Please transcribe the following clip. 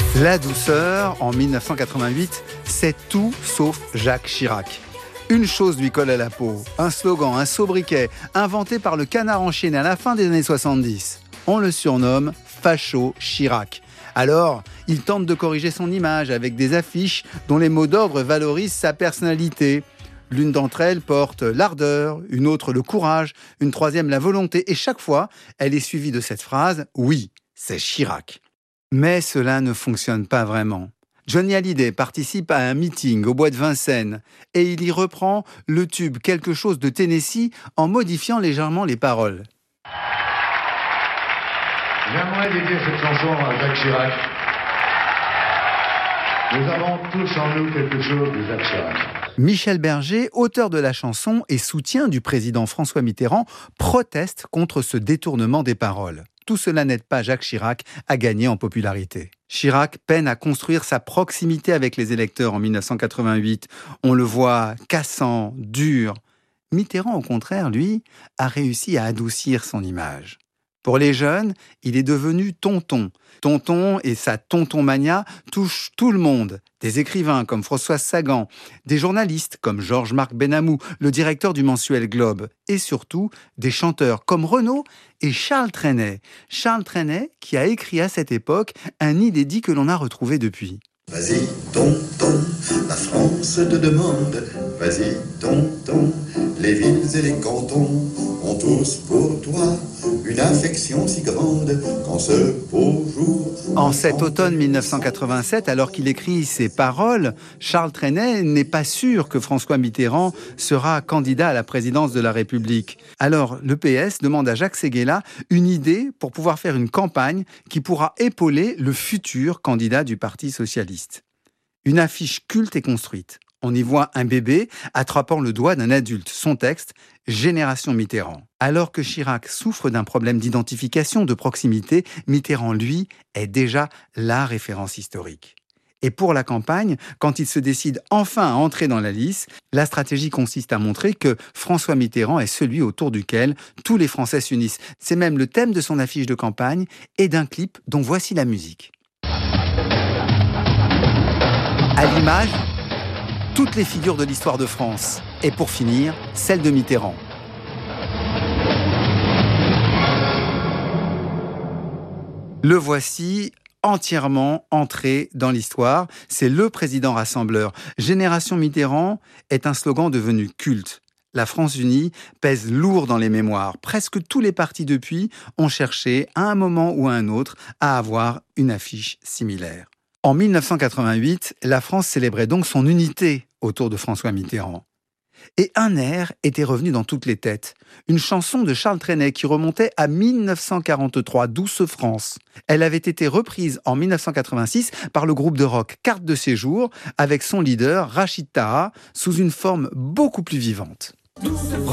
La douceur, en 1988, c'est tout sauf Jacques Chirac. Une chose lui colle à la peau, un slogan, un sobriquet, inventé par le Canard enchaîné à la fin des années 70. On le surnomme Facho Chirac. Alors, il tente de corriger son image avec des affiches dont les mots d'ordre valorisent sa personnalité. L'une d'entre elles porte l'ardeur, une autre le courage, une troisième la volonté. Et chaque fois, elle est suivie de cette phrase « Oui, c'est Chirac ». Mais cela ne fonctionne pas vraiment. Johnny Hallyday participe à un meeting au bois de Vincennes et il y reprend le tube Quelque chose de Tennessee en modifiant légèrement les paroles. J'aimerais dédier cette chanson à Jacques Chirac. Nous avons tous en nous quelque chose de Jacques Chirac. Michel Berger, auteur de la chanson et soutien du président François Mitterrand, proteste contre ce détournement des paroles. Tout cela n'aide pas Jacques Chirac à gagner en popularité. Chirac peine à construire sa proximité avec les électeurs en 1988. On le voit cassant, dur. Mitterrand, au contraire, lui, a réussi à adoucir son image. Pour les jeunes, il est devenu tonton. Tonton et sa tonton-mania touchent tout le monde. Des écrivains comme Françoise Sagan, des journalistes comme Georges-Marc Benamou, le directeur du mensuel Globe, et surtout des chanteurs comme Renaud et Charles Trenet. Charles Trenet qui a écrit à cette époque un inédit que l'on a retrouvé depuis. Vas-y, tonton, la France te demande. Vas-y, tonton, les villes et les cantons ont tous pour toi une affection si grande qu'en ce beau jour... En cet automne 1987, alors qu'il écrit ces paroles, Charles Trenet n'est pas sûr que François Mitterrand sera candidat à la présidence de la République. Alors, le PS demande à Jacques Séguéla une idée pour pouvoir faire une campagne qui pourra épauler le futur candidat du Parti socialiste. Une affiche culte est construite. On y voit un bébé attrapant le doigt d'un adulte. Son texte, Génération Mitterrand. Alors que Chirac souffre d'un problème d'identification, de proximité, Mitterrand, lui, est déjà la référence historique. Et pour la campagne, quand il se décide enfin à entrer dans la lice, la stratégie consiste à montrer que François Mitterrand est celui autour duquel tous les Français s'unissent. C'est même le thème de son affiche de campagne et d'un clip dont voici la musique. À l'image, toutes les figures de l'histoire de France. Et pour finir, celle de Mitterrand. Le voici entièrement entré dans l'histoire. C'est le président rassembleur. Génération Mitterrand est un slogan devenu culte. La France unie pèse lourd dans les mémoires. Presque tous les partis depuis ont cherché, à un moment ou à un autre, à avoir une affiche similaire. En 1988, la France célébrait donc son unité autour de François Mitterrand. Et un air était revenu dans toutes les têtes. Une chanson de Charles Trenet qui remontait à 1943, Douce France. Elle avait été reprise en 1986 par le groupe de rock Carte de séjour avec son leader Rachid Taha sous une forme beaucoup plus vivante.